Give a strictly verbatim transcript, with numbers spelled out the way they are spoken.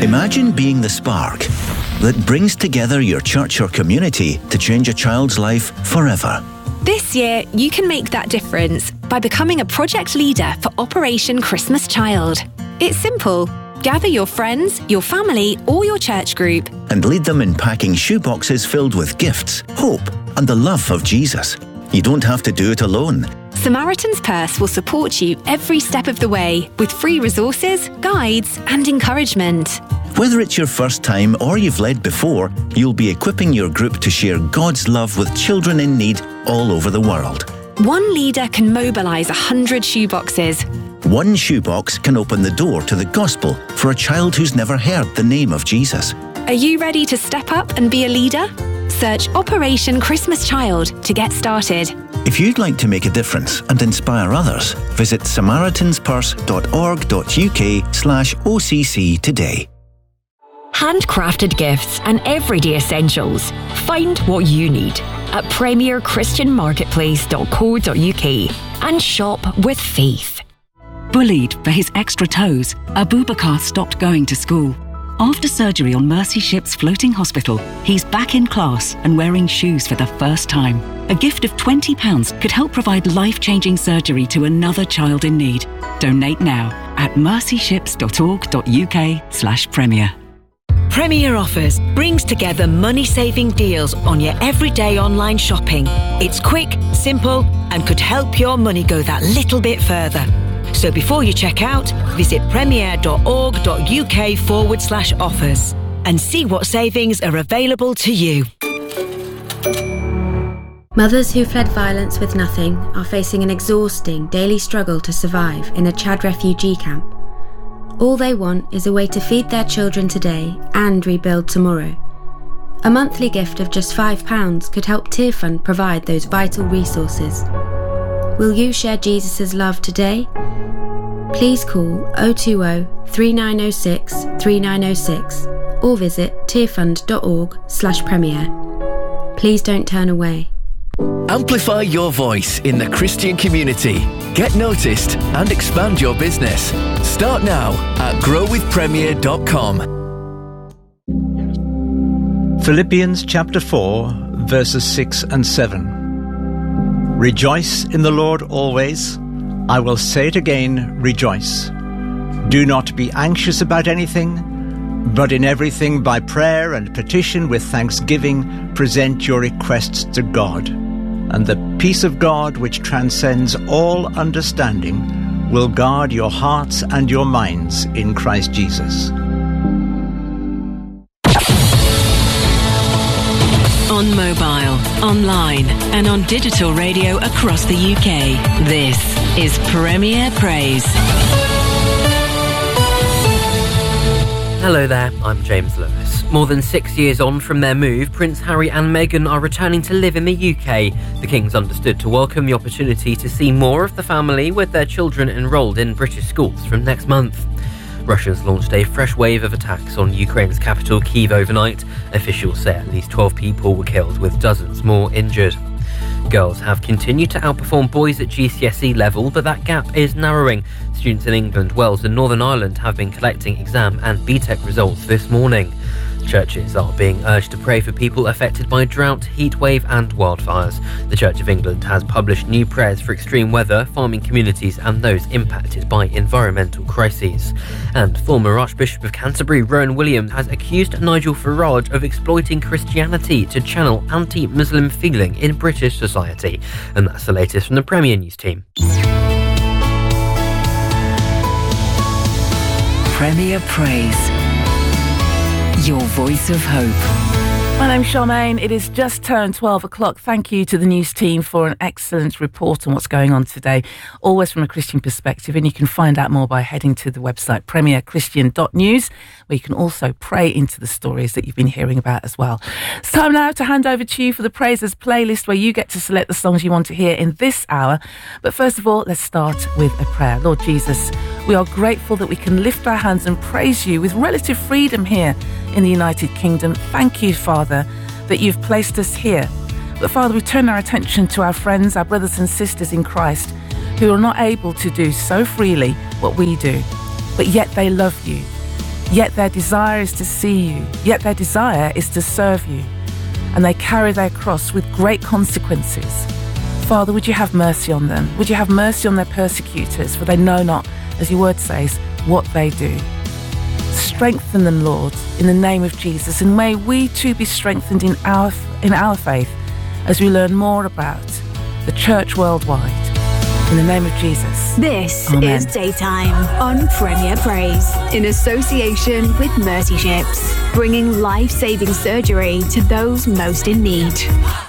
Imagine being the spark that brings together your church or community to change a child's life forever. This year, you can make that difference by becoming a project leader for Operation Christmas Child. It's simple. Gather your friends, your family, or your church group and lead them in packing shoeboxes filled with gifts, hope, and the love of Jesus. You don't have to do it alone. Samaritan's Purse will support you every step of the way with free resources, guides, and encouragement. Whether it's your first time or you've led before, you'll be equipping your group to share God's love with children in need all over the world. One leader can mobilise a hundred shoeboxes. One shoebox can open the door to the gospel for a child who's never heard the name of Jesus. Are you ready to step up and be a leader? Search Operation Christmas Child to get started. If you'd like to make a difference and inspire others, visit samaritanspurse.org.uk slash OCC today. Handcrafted gifts and everyday essentials. Find what you need at premier christian marketplace dot co dot uk and shop with faith. Bullied for his extra toes, Abubakar stopped going to school. After surgery on Mercy Ship's floating hospital, he's back in class and wearing shoes for the first time. A gift of twenty pounds could help provide life-changing surgery to another child in need. Donate now at mercyships.org.uk slash premier. Premier Offers brings together money-saving deals on your everyday online shopping. It's quick, simple, and could help your money go that little bit further. So before you check out, visit premier.org.uk forward slash offers and see what savings are available to you. Mothers who fled violence with nothing are facing an exhausting daily struggle to survive in a Chad refugee camp. All they want is a way to feed their children today and rebuild tomorrow. A monthly gift of just five pounds could help Tear Fund provide those vital resources. Will you share Jesus' love today? Please call oh two oh, three nine oh six, three nine oh six or visit tearfund.org slash premier. Please don't turn away. Amplify your voice in the Christian community. Get noticed and expand your business. Start now at grow with premier dot com. Philippians chapter four, verses six and seven. Rejoice in the Lord always. I will say it again, rejoice. Do not be anxious about anything, but in everything by prayer and petition with thanksgiving present your requests to God. And the peace of God, which transcends all understanding, will guard your hearts and your minds in Christ Jesus. On mobile, online, and on digital radio across the U K, this is Premier Praise. Hello there, I'm James Lewis. More than six years on from their move, Prince Harry and Meghan are returning to live in the U K. The Kings understood to welcome the opportunity to see more of the family with their children enrolled in British schools from next month. Russians launched a fresh wave of attacks on Ukraine's capital Kyiv overnight. Officials say at least twelve people were killed, with dozens more injured. Girls have continued to outperform boys at G C S E level, but that gap is narrowing. Students in England, Wales and Northern Ireland have been collecting exam and B TEC results this morning. Churches are being urged to pray for people affected by drought, heatwave and wildfires. The Church of England has published new prayers for extreme weather, farming communities and those impacted by environmental crises. And former Archbishop of Canterbury, Rowan Williams, has accused Nigel Farage of exploiting Christianity to channel anti-Muslim feeling in British society. And that's the latest from the Premier News team. Premier Praise. Your voice of hope. My name's Charmaine. It is just turned twelve o'clock. Thank you to the news team for an excellent report on what's going on today, always from a Christian perspective. And you can find out more by heading to the website premier christian dot news, where you can also pray into the stories that you've been hearing about as well. It's time now to hand over to you for the Praises playlist, where you get to select the songs you want to hear in this hour. But first of all, let's start with a prayer. Lord Jesus, we are grateful that we can lift our hands and praise you with relative freedom here in the United Kingdom. Thank you, Father, that you've placed us here. But Father, we turn our attention to our friends, our brothers and sisters in Christ, who are not able to do so freely what we do, but yet they love you. yet their desire is to see you, yet their desire is to serve you, and they carry their cross with great consequences. Father, would you have mercy on them? Would you have mercy on their persecutors, for they know not, as your word says, what they do. Strengthen them, Lord, in the name of Jesus, and may we too be strengthened in our in our faith as we learn more about the church worldwide. In the name of Jesus. This Amen. is Daytime on Premier Praise, in association with Mercy Ships, bringing life-saving surgery to those most in need.